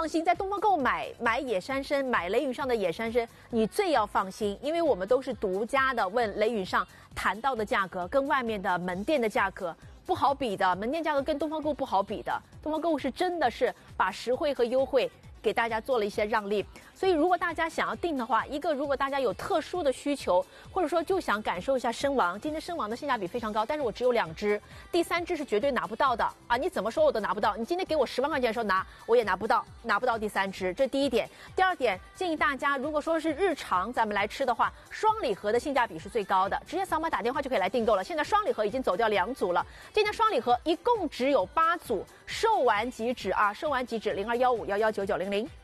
放心，在东方购买野山参，买雷允上的野山参，你最要放心，因为我们都是独家的问雷允上谈到的价格，跟外面的门店的价格不好比的，门店价格跟东方购不好比的。东方购是真的是把实惠和优惠给大家做了一些让利，所以如果大家想要订的话，如果大家有特殊的需求，或者说就想感受一下参王，今天参王的性价比非常高，但是我只有2只，第3只是绝对拿不到的啊！你怎么说我都拿不到，你今天给我10万块钱的时候拿，我也拿不到第3只，这第一点。第二点，建议大家如果说是日常咱们来吃的话，双礼盒的性价比是最高的，直接扫码打电话就可以来订购了。现在双礼盒已经走掉2组了，今天双礼盒一共只有8组，售完即止啊，售完即止，0215119900。